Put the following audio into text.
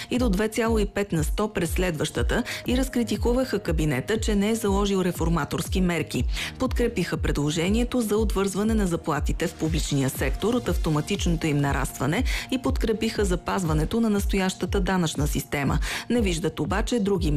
и до 2,5 на 100 през следващата и разкритикуваха кабинета, че не е заложил реформаторски мерки. Подкрепиха предложението за отвързване на заплатите в публичния сектор от автоматичното им нарастване и подкрепиха запазването на настоящата данъчна система. Не виждат обаче други